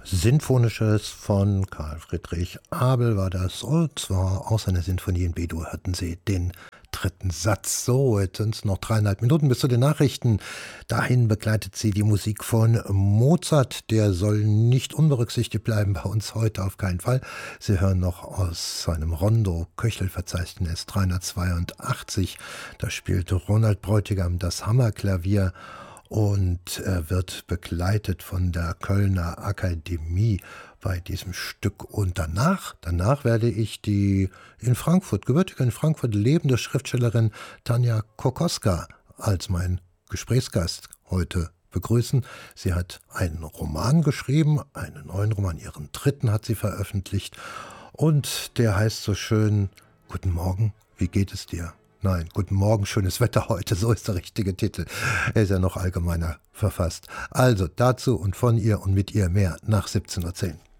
Sinfonisches von Karl Friedrich Abel war das, und zwar aus seiner Sinfonie in B-Dur hörten Sie den dritten Satz. So, jetzt sind es noch 3,5 Minuten bis zu den Nachrichten. Dahin begleitet Sie die Musik von Mozart. Der soll nicht unberücksichtigt bleiben, bei uns heute auf keinen Fall. Sie hören noch aus seinem Rondo Köchelverzeichnis 382. Da spielt Ronald Bräutigam das Hammerklavier und er wird begleitet von der Kölner Akademie bei diesem Stück. Und danach werde ich die gebürtige in Frankfurt lebende Schriftstellerin Tanja Kokoska als mein Gesprächsgast heute begrüßen. Sie hat einen Roman geschrieben, einen neuen Roman, ihren dritten hat sie veröffentlicht, und der heißt so schön: Guten Morgen, wie geht es dir? Nein, guten Morgen, schönes Wetter heute, so ist der richtige Titel. Er ist ja noch allgemeiner verfasst. Also dazu und von ihr und mit ihr mehr nach 17:10 Uhr.